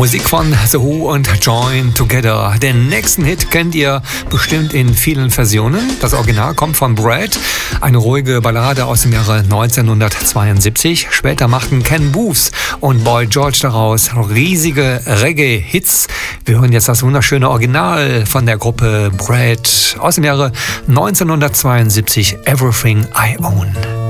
Musik von The Who und Join Together. Den nächsten Hit kennt ihr bestimmt in vielen Versionen. Das Original kommt von Brad, eine ruhige Ballade aus dem Jahre 1972. Später machten Ken Boothe und Boy George daraus riesige Reggae-Hits. Wir hören jetzt das wunderschöne Original von der Gruppe Brad aus dem Jahre 1972, Everything I Own.